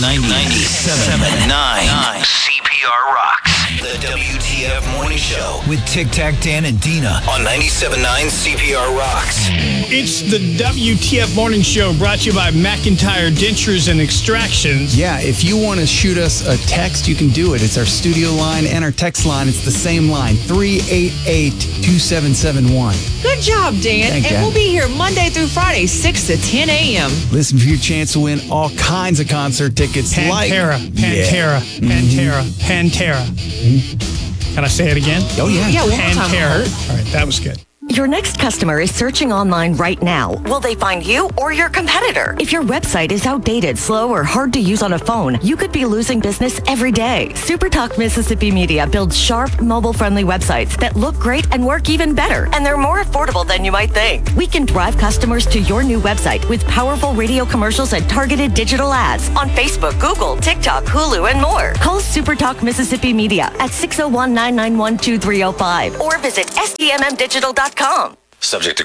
97.9 CPR Rocks. The WTF Morning Show with Tic Tac Dan and Dina on 97.9 CPR Rocks. It's the WTF Morning Show brought to you by McIntyre Dentures and Extractions. Yeah, if you want to shoot us a text, you can do it. It's our studio line and our text line. It's the same line, 388-2771. Good job, Dan. Thank you. We'll be here Monday through Friday, 6 to 10 a.m. Listen for your chance to win all kinds of concert tickets. Pantera. Can I say it again? Oh, yeah. Yeah, one more time. Pantera. All right, that was good. Your next customer is searching online right now. Will they find you or your competitor? If your website is outdated, slow, or hard to use on a phone, you could be losing business every day. SuperTalk Mississippi Media builds sharp, mobile-friendly websites that look great and work even better. And they're more affordable than you might think. We can drive customers to your new website with powerful radio commercials and targeted digital ads on Facebook, Google, TikTok, Hulu, and more. Call SuperTalk Mississippi Media at 601-991-2305 or visit SDMMdigital.com. Subject to